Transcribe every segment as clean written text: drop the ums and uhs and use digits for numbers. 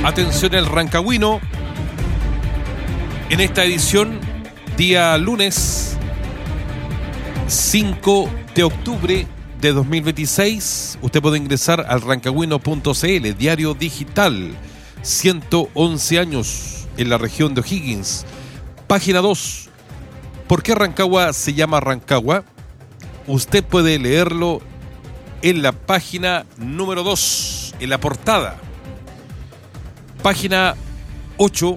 Atención el Rancagüino. En esta edición, día lunes 5 de octubre de 2026, usted puede ingresar al rancagüino.cl, diario digital, 111 años en la región de O'Higgins. Página 2. ¿Por qué Rancagua se llama Rancagua? Usted puede leerlo en la página número 2, en la portada. Página 8.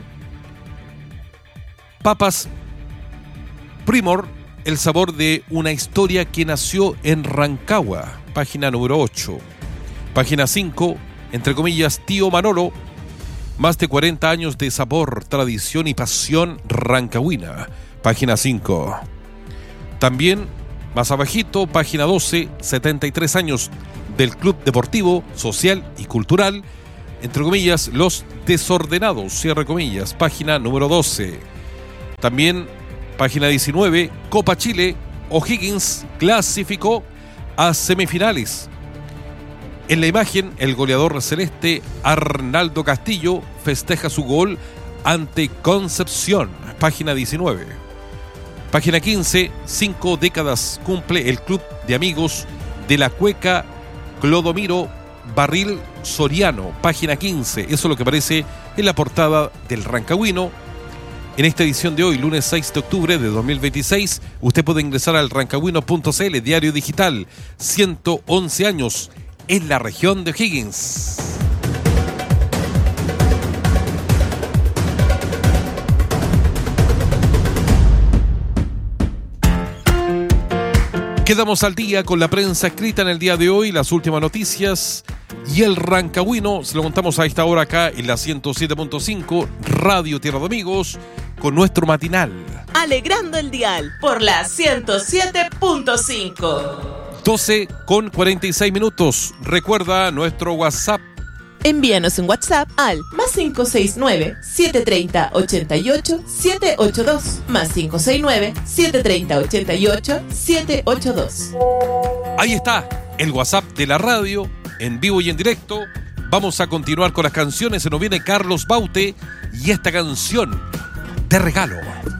Papas Primor, el sabor de una historia que nació en Rancagua. Página número 8. Página 5, entre comillas, Tío Manolo. Más de 40 años de sabor, tradición y pasión rancagüina. Página 5. También, más abajito, página 12, 73 años del Club Deportivo, Social y Cultural, entre comillas, Los Desordenados, cierre comillas, página número 12. También, página 19, Copa Chile, O'Higgins clasificó a semifinales. En la imagen, el goleador celeste Arnaldo Castillo festeja su gol ante Concepción, página 19. Página 15, 5 décadas cumple el Club de Amigos de la Cueca Clodomiro Barril Soriano, página 15. Eso es lo que aparece en la portada del Rancagüino. En esta edición de hoy, lunes 6 de octubre de 2026, usted puede ingresar al rancagüino.cl, diario digital, 111 años en la región de O'Higgins. Quedamos al día con la prensa escrita en el día de hoy, las últimas noticias y el Rancagüino. Se lo contamos a esta hora acá en la 107.5 Radio Tierra de Amigos con nuestro matinal. Alegrando el dial por la 107.5. 12 con 46 minutos. Recuerda nuestro WhatsApp. Envíanos un WhatsApp al +569-730-88-782, +569-730-88-782. Ahí está, el WhatsApp de la radio, en vivo y en directo. Vamos a continuar con las canciones. Se nos viene Carlos Baute y esta canción, Te Regalo.